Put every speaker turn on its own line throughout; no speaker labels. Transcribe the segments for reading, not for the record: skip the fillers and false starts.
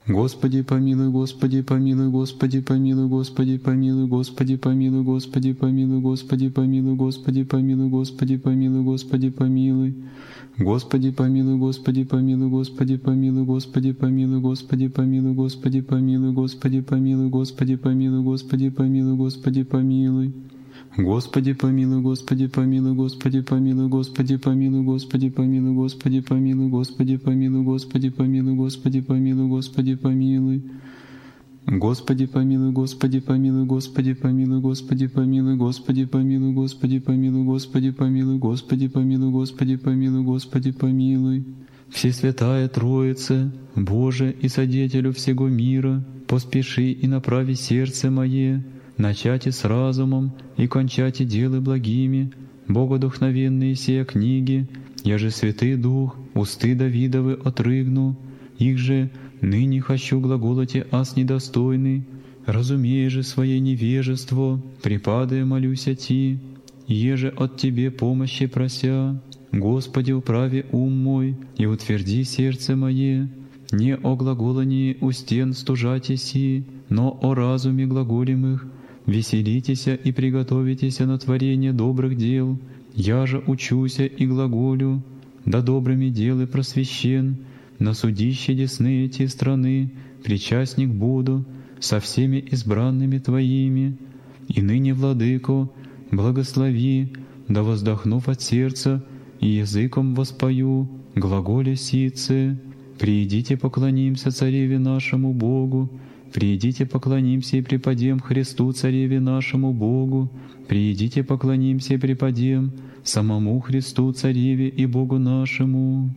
Господи помилуй, Господи помилуй, Господи помилуй, Господи помилуй, Господи помилуй, Господи помилуй, Господи помилуй, Господи помилуй, Господи помилуй, Господи помилуй. Господи помилуй, Господи помилуй, Господи помилуй, Господи помилуй, Господи помилуй, Господи помилуй, Господи помилуй, Господи помилуй, Господи помилуй, Господи помилуй. Господи помилуй, Господи помилуй, Господи помилуй, Господи помилуй, Господи помилуй, Господи помилуй, Господи помилуй, Господи помилуй, Господи помилуй, Господи помилуй. Господи помилуй, Господи помилуй, Господи помилуй, Господи помилуй, Господи помилуй, Господи помилуй, Господи помилуй, Господи помилуй, Господи помилуй, Господи помилуй. Всесвятая Троица, Боже и Содетелю всего мира, поспеши и направи сердце мое, начати с разумом и кончати делы благими, богодухновенные сия книги, я же Святый Дух, усты Давидовы отрыгну, их же ныне хочу глаголоте аз недостойный, разумея же свое невежество, припадая молюся Ти, еже от Тебе помощи прося, Господи, управи ум мой и утверди сердце мое, не о глаголании у стен стужатеси, но о разуме глаголемых, веселитеся и приготовитеся на творение добрых дел, я же учуся и глаголю, да добрыми делы просвещен, на судище десны эти страны причастник буду со всеми избранными Твоими, и ныне, Владыко, благослови, да воздохнув от сердца и языком воспою глаголе сице. Приидите поклонимся Цареве нашему Богу, приидите поклонимся и преподем Христу Цареве нашему Богу, приидите поклонимся и преподем самому Христу Цареве и Богу нашему.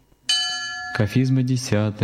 Кафизма 10.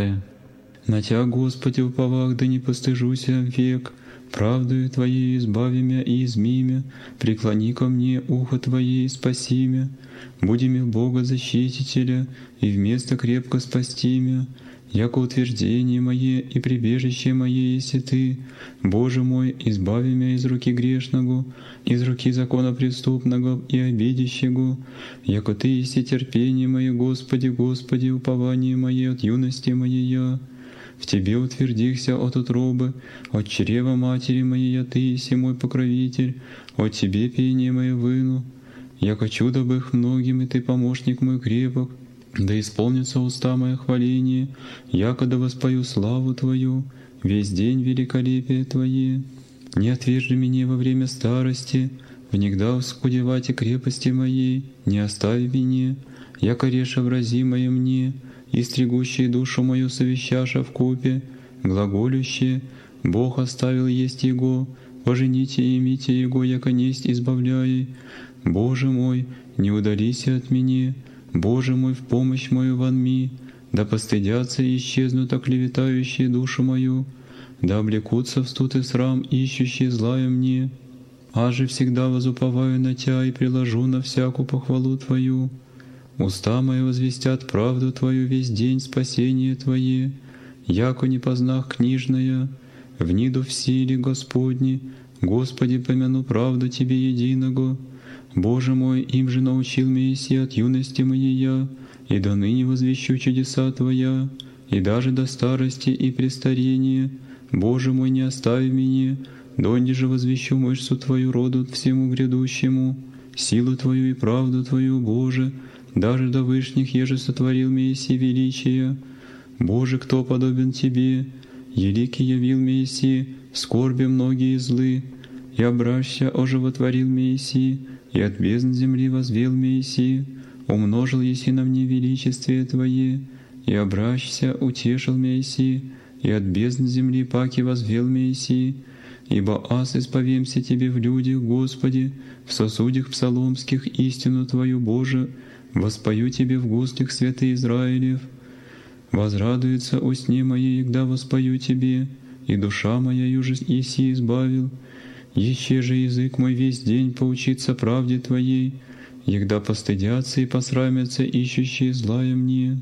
На Тя, Господи, уповах, да не постыжуся век, правдою Твоей избави мя и изми мя, преклони ко мне ухо Твое и спаси мя, буди ми в Бога защитителя, и вместо крепко спасти мя, яко утверждение мое и прибежище мое еси Ты, Боже мой, избави мя из руки грешного, из руки закона преступного и обидящего, яко Ты еси терпение мое, Господи, Господи, упование мое от юности моей. В Тебе утвердихся от утробы, от чрева матери моей, Ты еси мой покровитель, от Тебе пение мое выну, яко чудо бых многим, и Ты помощник мой крепок, да исполнится уста моя хваление, яко да воспою славу Твою, весь день великолепие Твое. Не отвержи меня во время старости, внегда ускудевати крепости моей, не остави меня, яко реша врази мои мне, и стригущие душу мою совещаша в купе, глаголющие, Бог оставил есть Его, пожените и имите Его, яко несть избавляй. Боже мой, не удалися от меня, Боже мой, в помощь мою вонми, да постыдятся и исчезнут оклеветающие душу мою, да облекутся в студ и срам, ищущие злая мне. Аже всегда возуповаю на Тя и приложу на всякую похвалу Твою. Уста мои возвестят правду Твою весь день спасение Твое, яко не познах книжная, вниду в силе Господни, Господи, помяну правду Тебе единого. Боже мой, им же научил меня от юности моей, и до ныне возвещу чудеса Твоя, и даже до старости и престарения. Боже мой, не остави меня, донде же возвещу мышцу Твою роду всему грядущему, силу Твою и правду Твою, Боже, даже до вышних, еже сотворил Месси величия. Боже, кто подобен Тебе? Еликий явил Месси, скорби многие злы, и обраща оживотворил Месси, и от бездн земли возвел Месси, умножил еси на мне величествие Твое, и обращся утешил Месси, и от бездн земли паки возвел Месси, ибо аз исповемся Тебе в людях, Господи, в сосудях псаломских истину Твою, Боже, воспою Тебе в густых святых Израилев. Возрадуется о сне моей, когда воспою Тебе, и душа моя юже еси избавил. Еще же язык мой весь день поучится правде Твоей, егда постыдятся и посрамятся ищущие злая мне.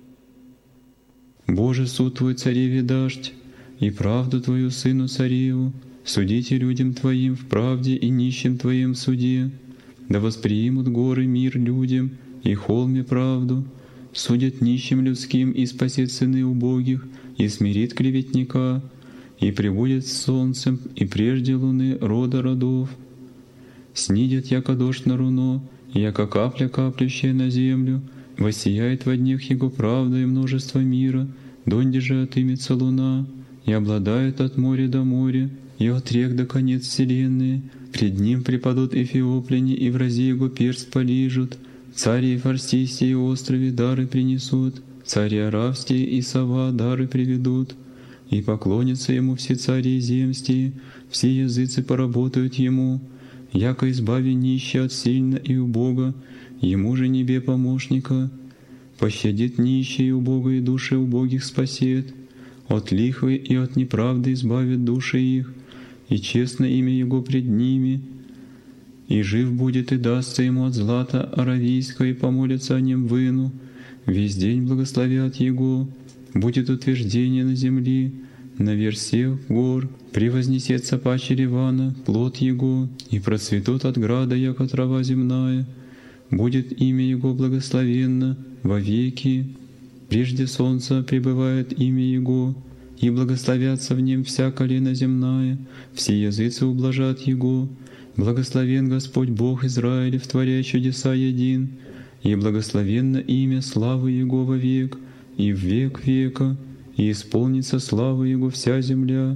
Боже, суд Твой Цареве дашь, и правду Твою Сыну Цареву, судите людям Твоим в правде и нищим Твоим в суде, да восприимут горы мир людям, и холме правду, судит нищим людским и спасет сыны убогих, и смирит клеветника, и пребудет с солнцем, и прежде луны рода родов. Снидет, яко дождь на руно, яко капля, каплющая на землю, воссияет во днях его правда и множество мира, донде же отымется луна, и обладает от моря до моря, и от рек до конец вселенной. Пред ним преподут эфиопляне, и в разе его перст полижут. Цари Фарсистии и острове дары принесут, цари Аравстии и Сава дары приведут. И поклонятся ему все цари земстии, все языцы поработают ему, яко избави нищий от сильно и убога, ему же небе помощника. Пощадит нищий и убога, и души убогих спасет, от лихвы и от неправды избавит души их, и честно имя его пред ними. И жив будет, и дастся ему от злата аравийского, и помолятся о нем выну, весь день благословят его. Будет утверждение на земли, наверх всех гор, превознесется паче Ливана, плод его, и процветут от града, яко трава земная. Будет имя его благословенно вовеки, прежде солнца пребывает имя его, и благословятся в нем вся колено земная, все языцы ублажат его. Благословен Господь Бог Израилев, творя чудеса един, и благословенно имя славы Его вовек, и в век века, и исполнится слава Его вся земля.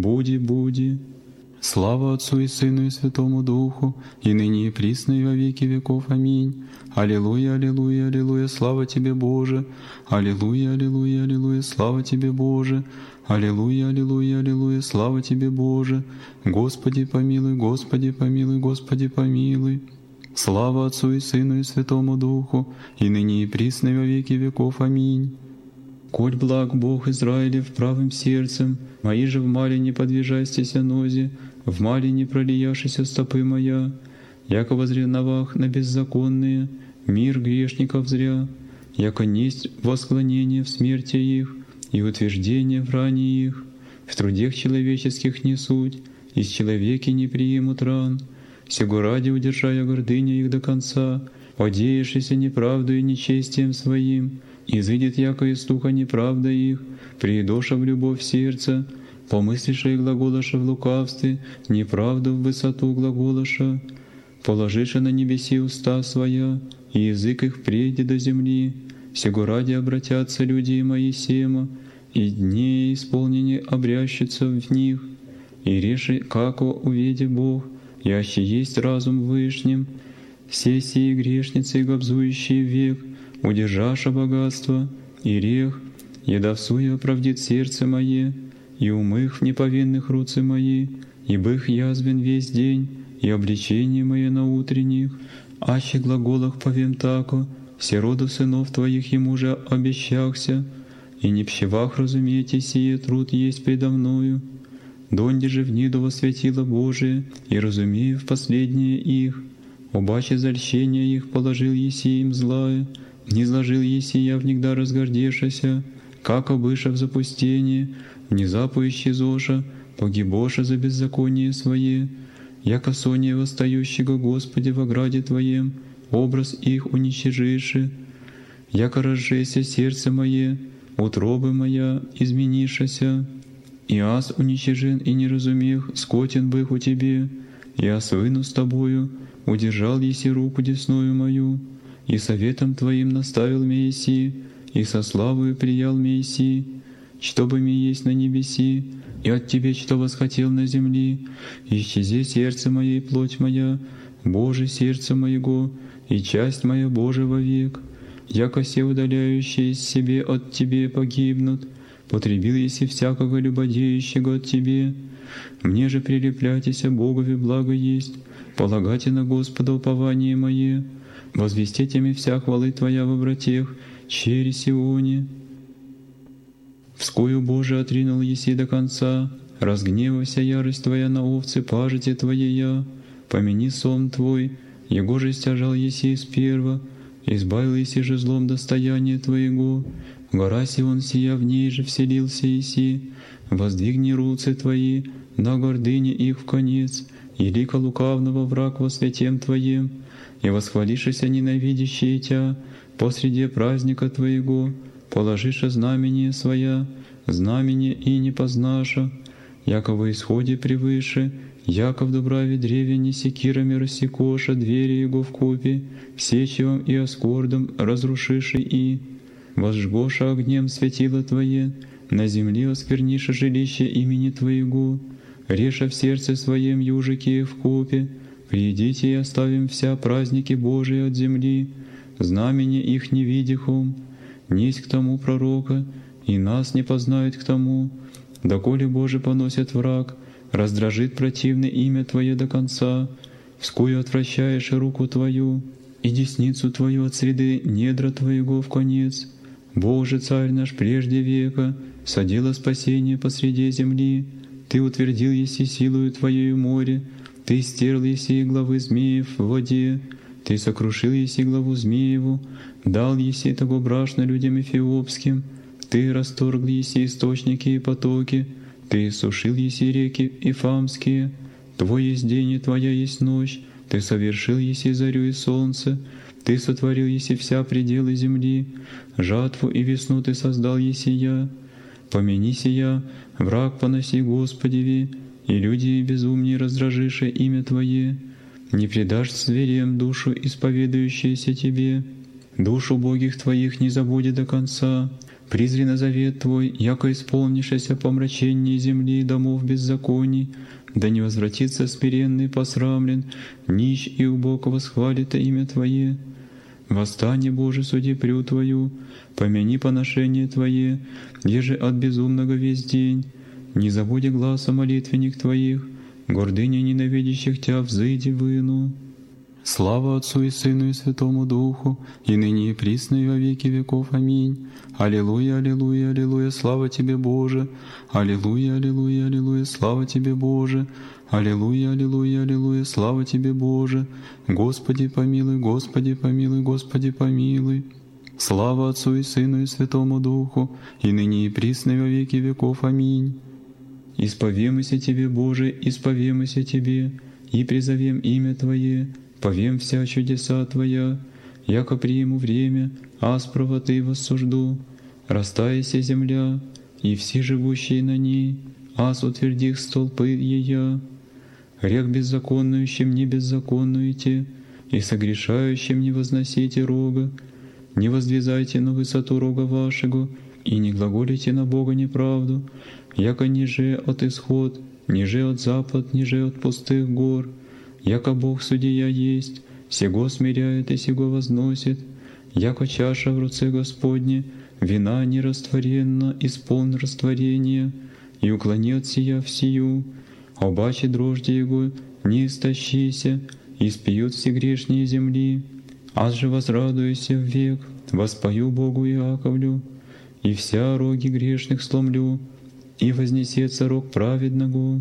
Буди. Слава Отцу и Сыну и Святому Духу, и ныне и присно и во веки веков. Аминь. Аллилуйя, аллилуйя, аллилуйя, слава Тебе, Боже! Аллилуйя, аллилуйя, аллилуйя, слава Тебе, Боже! Аллилуйя, аллилуйя, аллилуйя, слава Тебе, Боже! Господи помилуй, Господи помилуй, Господи помилуй! Слава Отцу и Сыну и Святому Духу, и ныне и присно и во веки веков. Аминь. Коль благ Бог Израилев правым сердцем, мои же в мале не подвижастися нозе, в мале не пролияшися стопы моя, яко возря новах на беззаконные, мир грешников зря, яко несть восклонение в смерти их и утверждение в ране их, в трудех человеческих не суть, из человеки не приимут ран, сего ради удержая гордыня их до конца, одеявшися неправду и нечестием своим, изыдет яко истука неправда их, приидоша в любовь сердца, помыслиша и глаголоша в лукавстве, неправду в высоту глаголоша, положиша на небеси уста своя, и язык их прейде до земли, сего ради обратятся люди мои сема, и дни исполнения обрящутся в них, и реши, како уведе Бог, яще есть разум в Вышнем, все сии грешницы, гобзующие век, удержаша богатство и рех, едовсуя оправдит сердце мое, и умых в неповинных руцы мои, ибо их язвен весь день, и обличение мое на утренних, аще глаголах повем тако, все роду сынов Твоих ему же обещахся, и не пщевах разумейте сие труд есть предо мною, донде же в ниду во светило Божие, и разумею в последнее их, обаче зальщение их положил еси им злая, не зложил еси я внегда разгордешася, как обыша в запустение, внезапу исчезоша, погибоша за беззаконие свое, яко сония восстающего Господи во граде Твоем, образ их уничижиши, яко разжеся сердце мое, утробы моя изменишася, и аз уничижен и не разумех, скотен бых у Тебе, я свыну с Тобою, удержал еси руку десною мою, и советом Твоим наставил Месси, и со славою приял Месси, что бы ми есть на небеси, и от Тебе, что восхотел на земли, исчези сердце мое и плоть моя, Боже, сердце моего, и часть моя, Боже, вовек, яко все удаляющие из себе от Тебе погибнут, потребил еси всякого любодеющего от Тебе. Мне же прилепляйтеся Богови благо есть, полагайте на Господа упование мое, возвестите ми вся хвалы Твоя во братех, чере Сионе. Вскою, Боже, отринул еси до конца, разгневайся ярость Твоя на овцы пажите Твоея, помяни сон Твой, его же стяжал еси сперва, избавил еси же злом достояние Твоего, гора Сион сия в ней же вселился еси, воздвигни руцы Твои, на гордыне их в конец, и лика лукавного враг во святем Твоем, и восхвалишися ненавидящие Тя, посреди праздника Твоего, положиша знамение своя, знамение и не познаша, яко во исходе превыше, яко в дубраве древени секирами рассекоша двери его в копе, сечевом и оскордом разрушиши и, возжгоша огнем светило Твое, на земле оскверниша жилище имени Твоего, реша в сердце своем южики в копе, приидите и оставим вся праздники Божии от земли, знамение их не видихом, несть к тому пророка, и нас не познают к тому, доколе Боже поносит враг, раздражит противное имя Твое до конца, вскую отвращаешь руку Твою, и десницу Твою от среды недра Твоего в конец. Боже, Царь наш прежде века, содело спасение посреди земли, Ты утвердил еси силою Твоею море, Ты стерл еси главы змеев в воде, Ты сокрушил еси главу змееву, дал еси того брашно людям эфиопским, Ты расторгл еси источники и потоки, Ты сушил еси реки Ифамские, Твой есть день и Твоя есть ночь, Ты совершил еси зарю и солнце, Ты сотворил еси вся пределы земли, жатву и весну Ты создал еси я. Помяни сия, враг поноси Господеви, и люди безумнее раздражише имя Твое. Не предашь зверям душу, исповедующуюся Тебе, душу убогих Твоих не забудет до конца. Призри на завет Твой, яко исполнишься помрачение земли и домов беззаконий, да не возвратится смиренный посрамлен, нищ и убог восхвалит имя Твое. Восстань, Боже, суди прю Твою, помяни поношение Твое, еже от безумного весь день. Не забуди гласа молитвенник Твоих, гордыня ненавидящих Тя взыди выну. Слава Отцу и Сыну и Святому Духу, и ныне и присно и во веки веков. Аминь. Аллилуйя, аллилуйя, аллилуйя, слава Тебе, Боже! Аллилуйя, аллилуйя, аллилуйя, слава Тебе, Боже! Аллилуйя, аллилуйя, аллилуйя, слава Тебе, Боже! Господи помилуй, Господи помилуй, Господи помилуй! Слава Отцу и Сыну и Святому Духу, и ныне и присно и во веки веков. Аминь. Исповемся Тебе, Боже, исповемся Тебе, и призовем имя Твое, повем вся чудеса Твоя, яко приму время, аспрово Ты воссужду. Растаяся земля, и все живущие на ней, ас утвердих столпы ея. Грех беззаконнующим не беззаконнуете, и согрешающим не возносите рога, не воздвизайте на высоту рога вашего, и не глаголите на Бога неправду, яко ниже от исход, ниже от запад, ниже от пустых гор, яко Бог судья есть, сего смиряет и сего возносит, яко чаша в руце Господне, вина нерастворенна, исполн растворения, и уклони от сия в сию, обаче дрожди Его не истощися, и спьют все грешние земли. Аз же возрадуюся в век, воспою Богу Иаковлю, и вся роги грешных сломлю, и вознесется рог праведного.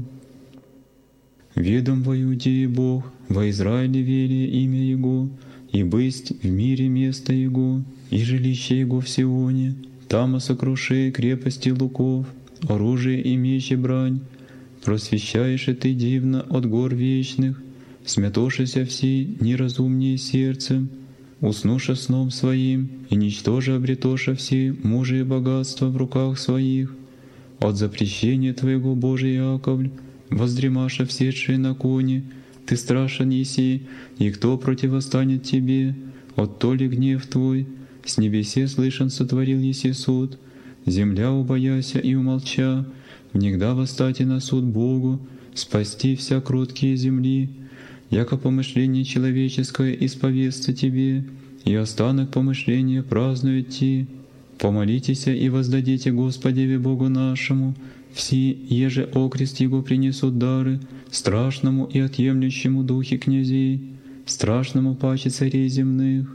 Ведом во Иудее Бог, во Израиле велие имя Его, и бысть в мире место Его, и жилище Его в Сионе, там о сокруши крепости луков, оружие и меч и брань. Просвещаешь и Ты дивно от гор вечных, смятошися все неразумнее сердцем, уснуша сном своим, и ничтоже обретоша все мужи и богатства в руках своих. От запрещения Твоего, Боже Яковль, воздремаша всешие на коне, Ты страшен еси, и кто противостанет Тебе? От то ли гнев Твой, с небесе слышен сотворил еси суд, земля убояся и умолча, внегда восстати на суд Богу, спасти вся кроткие земли, яко помышление человеческое исповестся Тебе, и останок помышления празднует Ти. Помолитесь и воздадите Господеве Богу нашему, все, еже окрест Его принесут дары, страшному и отъемлющему духе князей, страшному паче царей земных.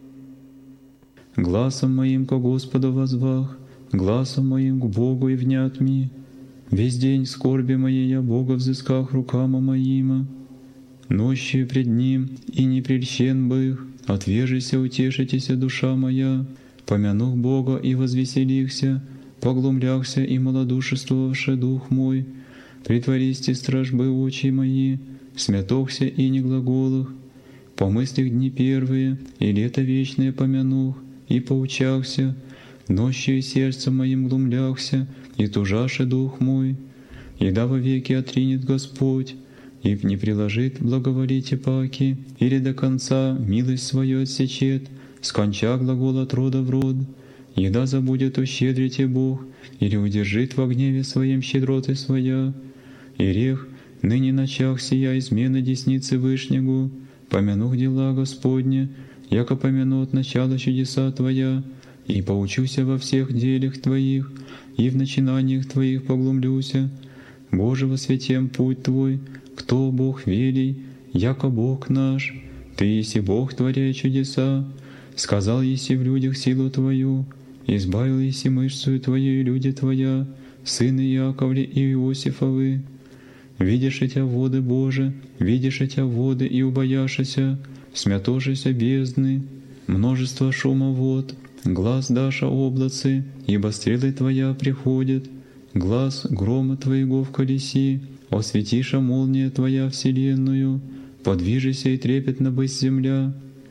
Гласом моим ко Господу возвах, гласом моим к Богу и внят ми. Весь день скорби моей я Бога взысках рукама моима. Нощью пред Ним и не прельщен бых, отвежися, утешитеся, душа моя, помянух Бога и возвеселихся, поглумляхся и малодушествовавши дух мой, притвористи стражбы очи мои, смятохся и не глаголах, по мыслях дни первые и лето вечное помянух, и поучахся, нощью сердцем моим глумлялся, и тужаше дух мой. И да вовеки отринет Господь, и не приложит благоволите паки, или до конца милость свою отсечет, сконча глагол от рода в род. И да забудет ущедрите Бог, или удержит во гневе своем щедроты своя. И рех, ныне начах сия измена десницы Вышнего, помянух дела Господне, яко помяну от начала чудеса Твоя, и поучуся во всех делях Твоих, и в начинаниях Твоих поглумлюся. Боже, во святем путь Твой, кто Бог велий, яко Бог наш, Ты еси Бог, творяй чудеса, сказал еси в людях силу Твою, избавил еси мышцею Твою и люди Твоя, сыны Яковли и Иосифовы. Видишь эти воды, Боже, видишь эти воды и убояшися, смятошися бездны, множество шума вод, глаз даша облацы, ибо стрелы Твоя приходят, глаз грома Твоего в колеси, осветиша молния Твоя вселенную, подвижися и трепетно быть земля.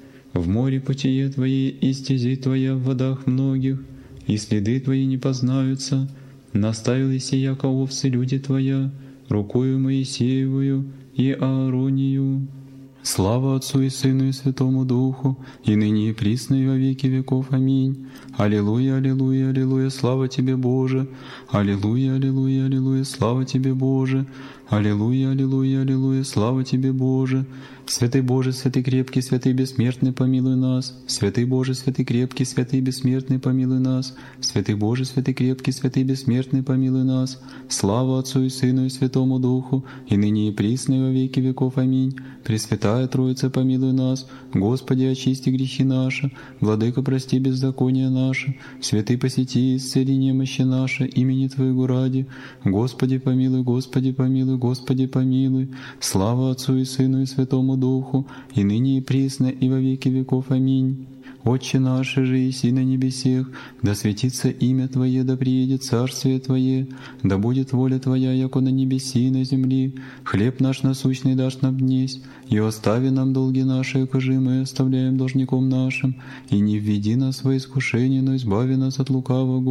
В море путие Твои и стези Твоя в водах многих, и следы Твои не познаются. Наставил еси яко овцы люди Твоя, рукою Моисеевую и Ааронию. Слава Отцу и Сыну и Святому Духу, и ныне и присно и во веки веков. Аминь. Аллилуйя, аллилуйя, аллилуйя, слава Тебе, Боже! Аллилуйя, аллилуйя, аллилуйя, слава Тебе, Боже! Аллилуйя, аллилуйя, аллилуйя, слава Тебе, Боже! Святый Боже, святый крепкий, святый бессмертный, помилуй нас! Святый Боже, святый крепкий, святый бессмертный, помилуй нас! Святый Боже, святый крепкий, святый бессмертный, помилуй нас! Слава Отцу и Сыну и Святому Духу, и ныне и присно и во веки веков. Аминь. Пресвятая Троица, помилуй нас! Господи, очисти грехи наши! Владыка, прости беззакония наши! Святый, посети и исцели немощи наши, имени Твоего ради! Господи, помилуй, Господи, помилуй, Господи, помилуй! Слава Отцу и Сыну и Святому Духу, и ныне и присно и во веки веков. Аминь. Отче наш, же еси на небесех, да светится имя Твое, да приедет царствие Твое, да будет воля Твоя, яко на небеси и на земли. Хлеб наш насущный дашь нам днесь, и остави нам долги наши, якоже мы оставляем должником нашим, и не введи нас во искушение, но избави нас от лукавого.